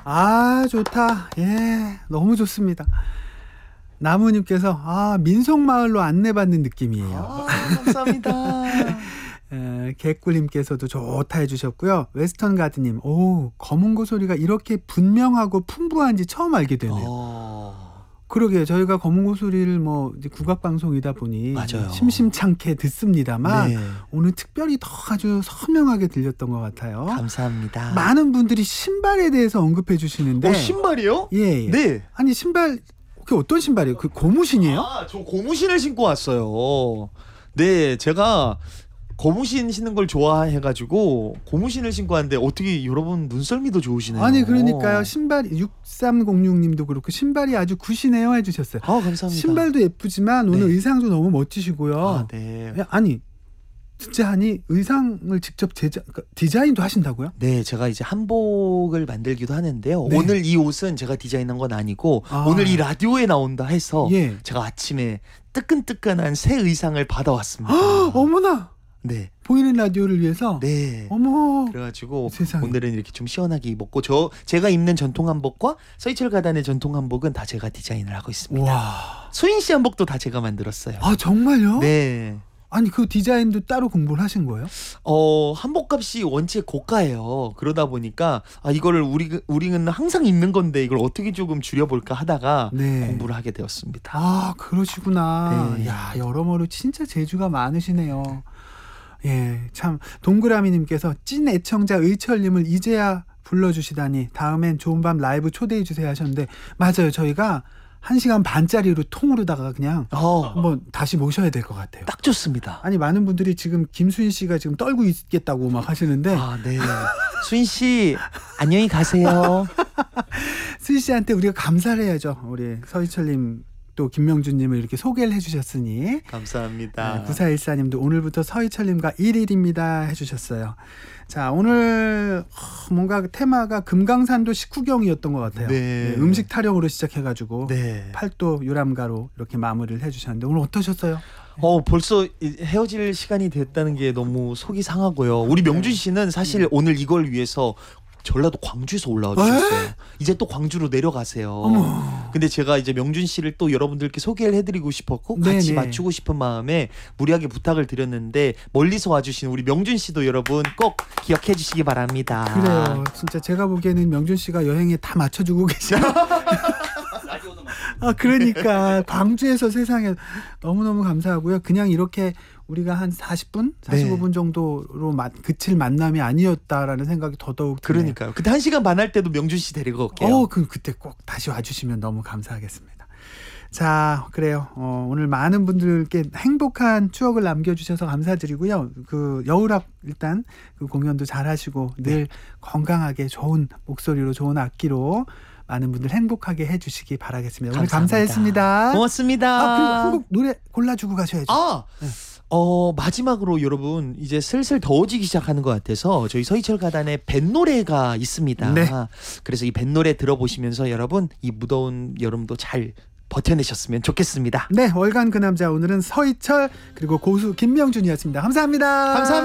아, 좋다. 예, 너무 좋습니다. 나무님께서 민속마을로 안내받는 느낌이에요. 감사합니다. 개꿀님께서도 좋다 해주셨고요. 웨스턴가드님, 오, 검은고 소리가 이렇게 분명하고 풍부한지 처음 알게 되네요. 그러게요. 저희가 검은고 소리를 뭐 이제 국악방송이다 보니 맞아요. 심심찮게 듣습니다만 네. 오늘 특별히 더 아주 선명하게 들렸던 것 같아요. 감사합니다. 많은 분들이 신발에 대해서 언급해 주시는데. 신발이요? 예. 네. 아니 신발 그게 어떤 신발이에요? 그 고무신이에요? 저 고무신을 신고 왔어요. 네, 제가 고무신 신는 걸 좋아해가지고 고무신을 신고 왔는데 어떻게 여러분 눈썰미도 좋으시네요. 아니 그러니까요. 신발이 6306님도 그렇고 신발이 아주 굿이네요 해주셨어요. 감사합니다. 신발도 예쁘지만 오늘 네. 의상도 너무 멋지시고요. 네. 아니 진짜 의상을 직접 디자인도 하신다고요? 네, 제가 이제 한복을 만들기도 하는데요. 네. 오늘 이 옷은 제가 디자인한 건 아니고 오늘 이 라디오에 나온다 해서 예. 제가 아침에 뜨끈뜨끈한 새 의상을 받아왔습니다. 어머나. 네. 보이는 라디오를 위해서? 네. 어머. 그래가지고 세상에. 오늘은 이렇게 좀 시원하게 입었고 제가 입는 전통 한복과 서희철 가단의 전통 한복은 다 제가 디자인을 하고 있습니다. 와. 수인 씨 한복도 다 제가 만들었어요. 아 정말요? 네. 아니 그 디자인도 따로 공부를 하신 거예요? 한복값이 원체 고가예요. 그러다 보니까 이거를 우리는 항상 입는 건데 이걸 어떻게 조금 줄여볼까 하다가 네. 공부를 하게 되었습니다. 아 그러시구나. 네. 야 여러모로 진짜 재주가 많으시네요. 예, 참 동그라미님께서 찐 애청자 의철님을 이제야 불러주시다니 다음엔 좋은 밤 라이브 초대해주세요 하셨는데 맞아요. 저희가 1시간 반짜리로 통으로다가 그냥 한번 다시 모셔야 될 것 같아요. 딱 좋습니다. 아니 많은 분들이 지금 김수인 씨가 지금 떨고 있겠다고 막 하시는데 네. 수인 씨 안녕히 가세요. 수인 씨한테 우리가 감사를 해야죠. 우리 서희철님 또 김명준님을 이렇게 소개를 해주셨으니. 감사합니다. 9414님도 오늘부터 서희철님과 1일입니다 해주셨어요. 자 오늘 뭔가 테마가 금강산도 식후경이었던 것 같아요. 네. 네, 음식 타령으로 시작해가지고 네. 팔도 유람가로 이렇게 마무리를 해주셨는데 오늘 어떠셨어요? 벌써 헤어질 시간이 됐다는 게 너무 속이 상하고요. 우리 명준 씨는 사실 오늘 이걸 위해서 전라도 광주에서 올라와 주셨어요. 이제 또 광주로 내려가세요. 어머. 근데 제가 이제 명준 씨를 또 여러분들께 소개를 해드리고 싶었고 같이 네네. 맞추고 싶은 마음에 무리하게 부탁을 드렸는데 멀리서 와주신 우리 명준 씨도 여러분 꼭 기억해 주시기 바랍니다. 그래요. 진짜 제가 보기에는 명준 씨가 여행에 다 맞춰주고 계시요. 그러니까 광주에서 세상에 너무너무 감사하고요. 그냥 이렇게 우리가 한 40분, 45분 정도로 그칠 만남이 아니었다라는 생각이 더더욱 드네요. 그러니까요. 그때 1시간 반 할 때도 명준 씨 데리고 올게요. 그때 꼭 다시 와주시면 너무 감사하겠습니다. 자, 그래요. 오늘 많은 분들께 행복한 추억을 남겨주셔서 감사드리고요. 그 여울합 일단 그 공연도 잘하시고 늘 건강하게 좋은 목소리로 좋은 악기로 많은 분들 행복하게 해주시기 바라겠습니다. 오늘 감사했습니다. 고맙습니다. 그리고 한 곡 노래 골라주고 가셔야죠. 네. 마지막으로 여러분 이제 슬슬 더워지기 시작하는 것 같아서 저희 서희철 가단의 뱃노래가 있습니다. 네. 그래서 이 뱃노래 들어보시면서 여러분 이 무더운 여름도 잘 버텨내셨으면 좋겠습니다. 네, 월간 그 남자 오늘은 서희철 그리고 고수 김명준이었습니다. 감사합니다. 감사합니다.